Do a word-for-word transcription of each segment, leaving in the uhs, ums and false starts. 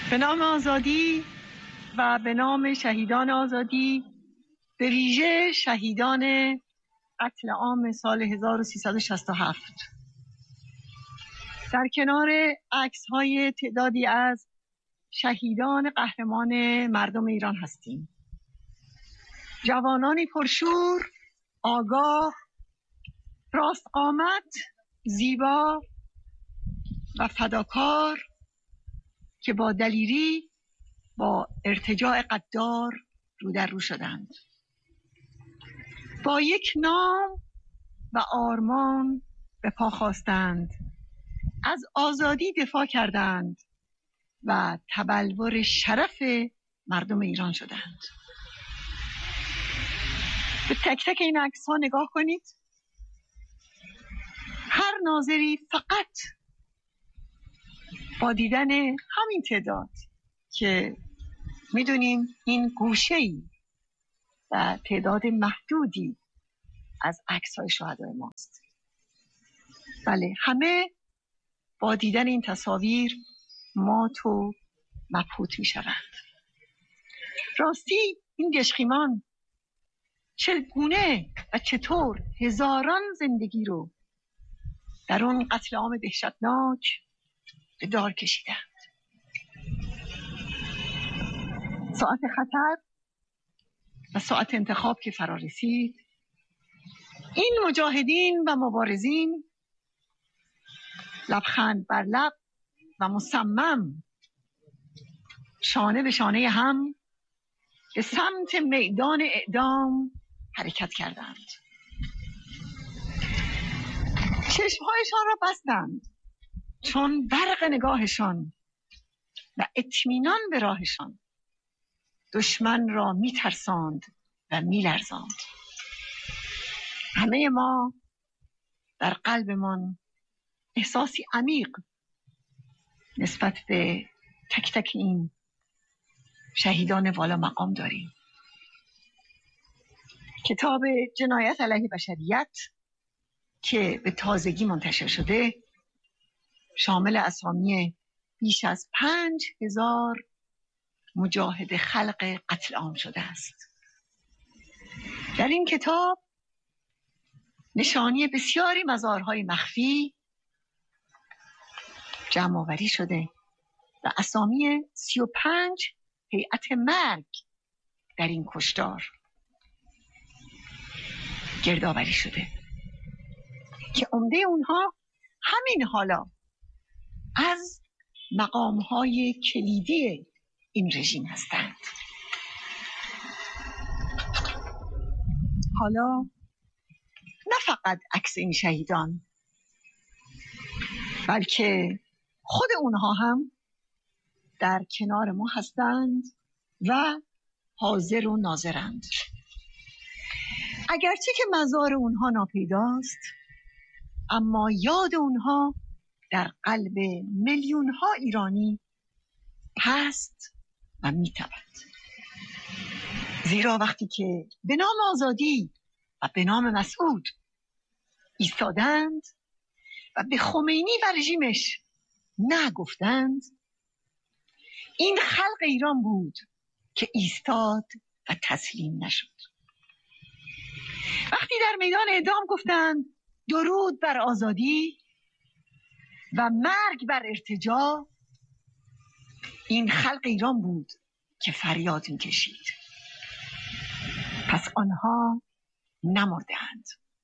به نام آزادی و به نام شهیدان آزادی، به ویژه شهیدان قتل عام سال هزار و سیصد و شصت و هفت، در کنار عکس‌های تعدادی از شهیدان قهرمان مردم ایران هستیم. جوانانی پرشور، آگاه، راست قامت، زیبا و فداکار که با دلیری با ارتجاع قدار رو در رو شدند. با یک نام و آرمان به پا خواستند، از آزادی دفاع کردند و تبلور شرف مردم ایران شدند. به تک تک این عکس ها نگاه کنید. هر ناظری فقط با دیدن همین تعداد که میدونیم این گوشه‌ای و تعداد محدودی از عکس‌های شهدای ماست، بله، همه با دیدن این تصاویر مات و مبهوت میشوند. راستی این گشخیمان چگونه و چطور هزاران زندگی رو در اون قتل عام دهشتناک به دار کشیدند. ساعت خطر و ساعت انتخاب که فرا رسید، این مجاهدین و مبارزین لبخند بر لب و مصمم شانه به شانه هم به سمت میدان اعدام حرکت کردند. چشمهایشان را بستند چون برق نگاهشان و اطمینان به راهشان دشمن را میترساند و میلرزاند. همه ما در قلبمان احساسی عمیق نسبت به تک تک این شهیدان والا مقام داریم. کتاب جنایت علیه بشریت که به تازگی منتشر شده شامل اسامی بیش از پنج هزار مجاهد خلق قتل عام شده است. در این کتاب نشانی بسیاری مزارهای مخفی جمع آوری شده و اسامی سی و پنج هیئت مرگ در این کشتار گردآوری شده که عمده اونها همین حالا از مقامهای کلیدی این رژیم هستند. حالا نه فقط عکس این شهیدان، بلکه خود اونها هم در کنار ما هستند و حاضر و ناظرند. اگرچه که مزار اونها ناپیداست، اما یاد اونها در قلب میلیون ها ایرانی هست و میتپد. زیرا وقتی که به نام آزادی و به نام مسعود ایستادند و به خمینی و رژیمش نه گفتند، این خلق ایران بود که ایستاد و تسلیم نشد. وقتی در میدان اعدام گفتند درود بر آزادی و مرگ بر ارتجاع، این خلق ایران بود که فریاد می‌کشید. پس آنها نمردند،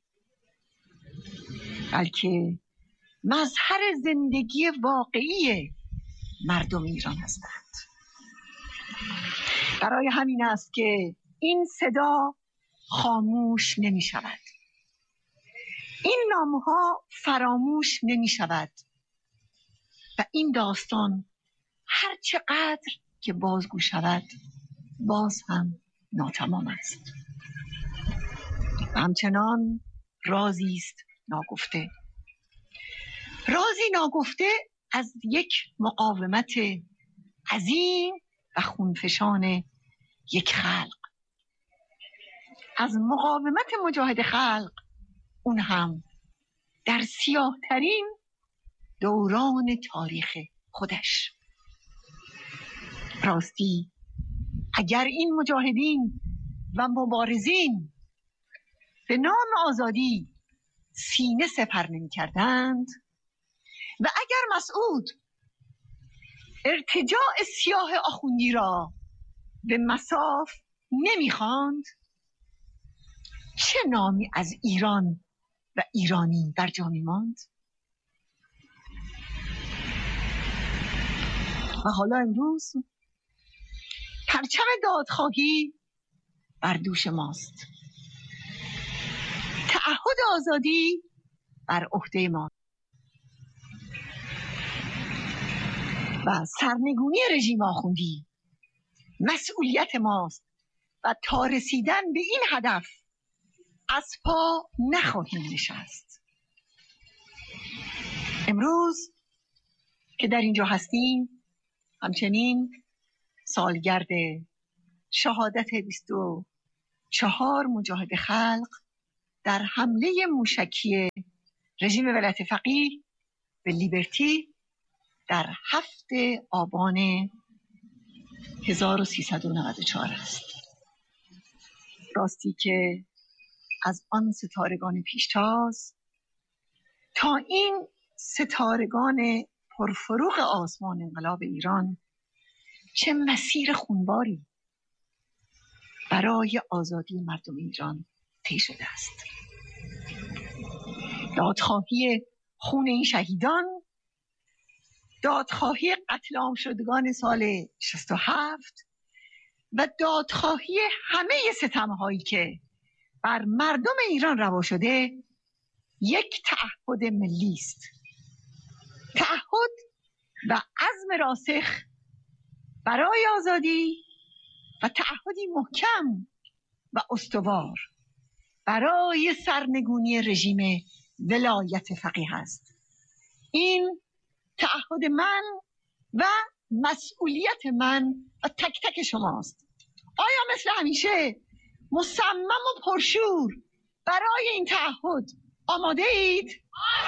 بلکه مظهر زندگی واقعی مردم ایران هستند. برای همین است که این صدا خاموش نمی شود، این نامها فراموش نمی شود و این داستان هر چقدر که بازگو شود باز هم ناتمام است و همچنان رازی است ناگفته، رازی ناگفته از یک مقاومت عظیم و خونفشان یک خلق، از مقاومت مجاهد خلق، اون هم در سیاه ترین دوران تاریخ خودش. راستی اگر این مجاهدین و مبارزین به نام آزادی سینه سپر نمی کردند و اگر مسعود ارتجاع سیاه آخوندی را به مصاف نمی خواند، چه نامی از ایران و ایرانی بر جا می ماند؟ و حالا امروز پرچم دادخواهی بر دوش ماست، تعهد آزادی بر عهده ما و سرنگونی رژیم آخوندی مسئولیت ماست و تا رسیدن به این هدف از پا نخواهیم نشست. امروز که در اینجا هستیم همچنین سالگرد شهادت بیست و چهار مجاهد خلق در حمله موشکی رژیم ولایت فقیه به لیبرتی در هفت آبان هزار و سیصد و نود و چهار است. راستی که از آن ستارگان پیشتاز تا این ستارگان پرفروغ آسمان انقلاب ایران چه مسیر خونباری برای آزادی مردم ایران طی شده است. دادخواهی خون این شهیدان، دادخواهی قتل عام شدگان سال شصت و هفت و دادخواهی همه ستم‌هایی که بر مردم ایران روا شده یک تعهد ملی است. تعهد و عزم راسخ برای آزادی و تعهدی محکم و استوار برای سرنگونی رژیم ولایت فقیه است. این تعهد من و مسئولیت من و تک تک شماست. آیا مثل همیشه مصمم و پرشور برای این تعهد آماده اید؟